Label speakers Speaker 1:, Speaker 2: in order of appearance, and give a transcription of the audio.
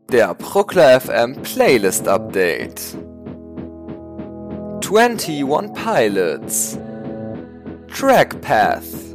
Speaker 1: Der Bruckler FM Playlist Update. 21 Pilots. Trackpath.